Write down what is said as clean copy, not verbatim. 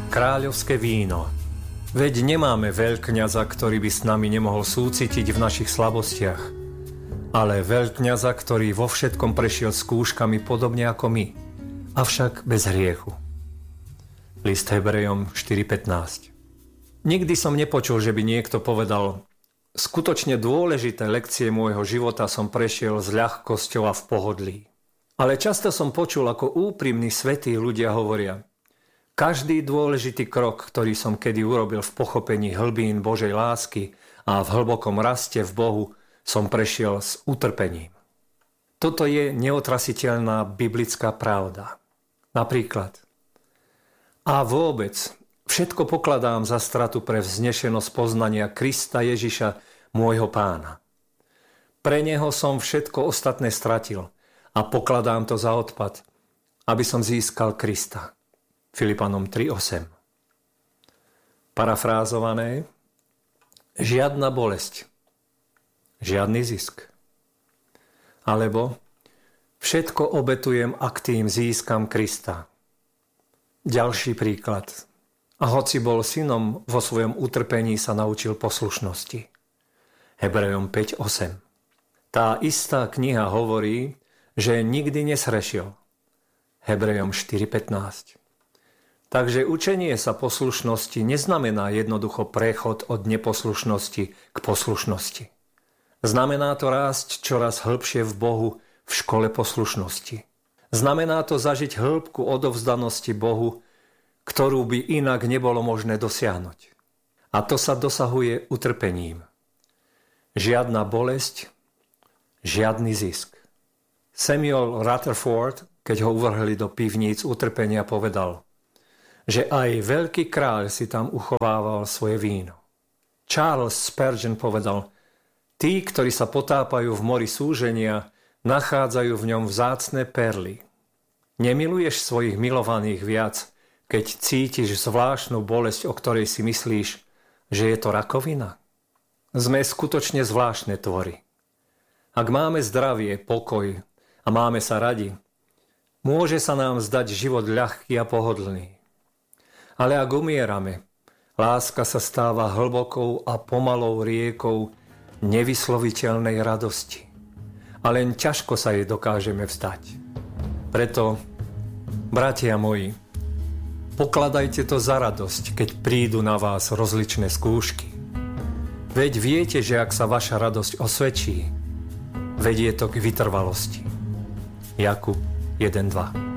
kráľovské víno. Veď nemáme veľkňaza, ktorý by s nami nemohol súcitiť v našich slabostiach, ale veľkňaza, ktorý vo všetkom prešiel skúškami podobne ako my, avšak bez hriechu. List Hebrejom 4.15. Nikdy som nepočul, že by niekto povedal: skutočne dôležité lekcie môjho života som prešiel s ľahkosťou a v pohodlí. Ale často som počul, ako úprimní svätí ľudia hovoria: každý dôležitý krok, ktorý som kedy urobil v pochopení hlbín Božej lásky a v hlbokom raste v Bohu, som prešiel s utrpením. Toto je neotrasiteľná biblická pravda. Napríklad: a vôbec všetko pokladám za stratu pre vznešenosť poznania Krista Ježiša, môjho Pána. Pre neho som všetko ostatné stratil a pokladám to za odpad, aby som získal Krista. Filipanom 3.8. Parafrázované: žiadna bolesť, žiadny zisk. Alebo: všetko obetujem, ak tým získam Krista. Ďalší príklad: a hoci bol synom, vo svojom utrpení sa naučil poslušnosti. Hebrejom 5.8. Tá istá kniha hovorí, že nikdy nesrešil. Hebrejom 4.15. Takže učenie sa poslušnosti neznamená jednoducho prechod od neposlušnosti k poslušnosti. Znamená to rásť čoraz hĺbšie v Bohu v škole poslušnosti. Znamená to zažiť hĺbku odovzdanosti Bohu, ktorú by inak nebolo možné dosiahnuť. A to sa dosahuje utrpením. Žiadna bolesť, žiadny zisk. Samuel Rutherford, keď ho uvrhli do pivníc utrpenia, povedal, že aj veľký kráľ si tam uchovával svoje víno. Charles Spurgeon povedal: tí, ktorí sa potápajú v mori súženia, nachádzajú v ňom vzácne perly. Nemiluješ svojich milovaných viac, keď cítiš zvláštnu bolesť, o ktorej si myslíš, že je to rakovina? Sme skutočne zvláštne tvory. Ak máme zdravie, pokoj a máme sa radi, môže sa nám zdať život ľahký a pohodlný. Ale ak umierame, láska sa stáva hlbokou a pomalou riekou nevysloviteľnej radosti. A len ťažko sa jej dokážeme vzdať. Preto, bratia moji, pokladajte to za radosť, keď prídu na vás rozličné skúšky. Veď viete, že ak sa vaša radosť osvedčí, vedie to k vytrvalosti. Jakub 1.2.